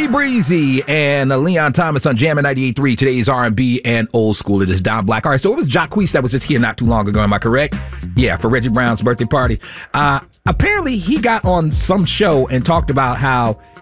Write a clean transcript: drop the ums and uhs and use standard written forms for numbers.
T Breezy and Leon Thomas on Jammin' 98.3. Today's R&B and old school. It is Don Black. All right, so it was Jacquees that was just here not too long ago. Am I correct? Yeah, for Reggie Brown's birthday party. Apparently, he got on some show and talked about how